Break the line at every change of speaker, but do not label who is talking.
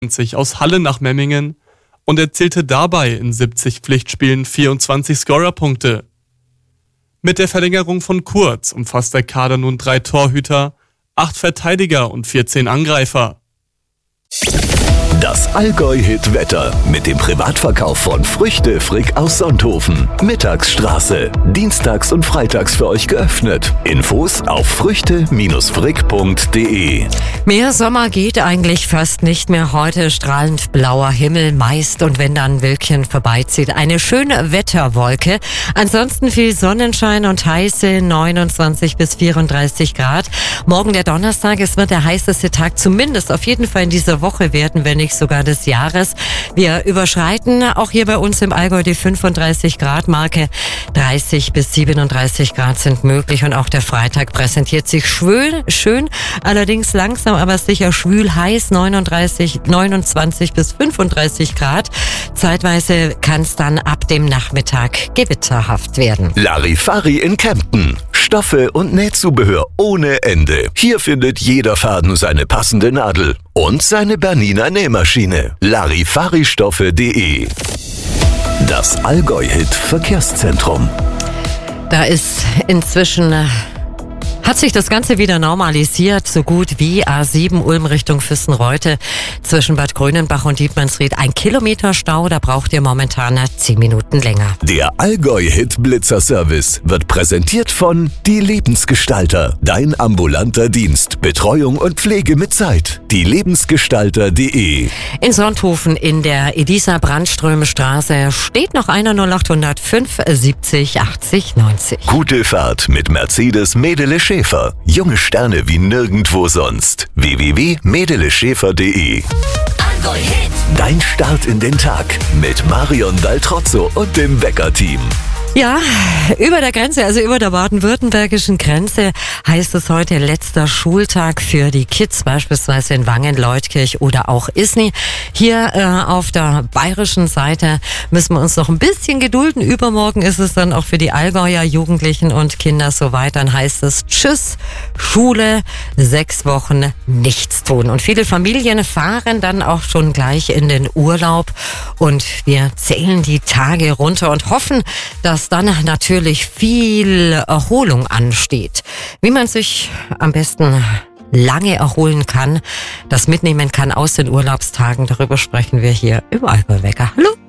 sich aus Halle nach Memmingen und erzielte dabei in 70 Pflichtspielen 24 Scorerpunkte. Mit der Verlängerung von Kurz umfasst der Kader nun 3 Torhüter, 8 Verteidiger und 14 Angreifer.
Das Allgäu-Hit-Wetter mit dem Privatverkauf von Früchte Frick aus Sonthofen. Mittagsstraße. Dienstags und freitags für euch geöffnet. Infos auf früchte-frick.de.
Mehr Sommer geht eigentlich fast nicht mehr. Heute strahlend blauer Himmel meist und wenn dann ein Wölkchen vorbeizieht, eine schöne Wetterwolke. Ansonsten viel Sonnenschein und heiße 29 bis 34 Grad. Morgen der Donnerstag, es wird der heißeste Tag zumindest auf jeden Fall in dieser Woche werden, wenn nicht sogar des Jahres. Wir überschreiten auch hier bei uns im Allgäu die 35 Grad Marke. 30 bis 37 Grad sind möglich und auch der Freitag präsentiert sich schön, allerdings langsam, aber sicher schwül heiß, 29 bis 35 Grad. Zeitweise kann es dann ab dem Nachmittag gewitterhaft werden.
Larifari in Kempten. Stoffe und Nähzubehör ohne Ende. Hier findet jeder Faden seine passende Nadel und seine Bernina Nähmaschine. Larifaristoffe.de. Das Allgäu-Hit Verkehrszentrum.
Da ist inzwischen hat sich das Ganze wieder normalisiert, so gut wie A7 Ulm Richtung Füssenreute zwischen Bad Grönenbach und Dietmannsried. 1 Kilometer Stau, da braucht ihr momentan 10 Minuten länger.
Der Allgäu-Hit Blitzer-Service wird präsentiert von Die Lebensgestalter. Dein ambulanter Dienst, Betreuung und Pflege mit Zeit. Dielebensgestalter.de.
In Sonthofen in der Elisa-Brandström-Straße steht noch einer 0805 70 80 90.
Gute Fahrt mit Mercedes Medele Schäfer. Junge Sterne wie nirgendwo sonst. www.medeleschäfer.de. Dein Start in den Tag mit Marion Daltrozzo und dem Wecker-Team.
Ja, über der Grenze, also über der baden-württembergischen Grenze, heißt es heute letzter Schultag für die Kids, beispielsweise in Wangen, Leutkirch oder auch Isny. Hier auf der bayerischen Seite müssen wir uns noch ein bisschen gedulden. Übermorgen ist es dann auch für die Allgäuer Jugendlichen und Kinder soweit. Dann heißt es Tschüss, Schule, 6 Wochen nichts tun. Und viele Familien fahren dann auch schon gleich in den Urlaub und wir zählen die Tage runter und hoffen, dass dann natürlich viel Erholung ansteht. Wie man sich am besten lange erholen kann, das mitnehmen kann aus den Urlaubstagen, darüber sprechen wir hier im Allgäu Wecker. Hallo!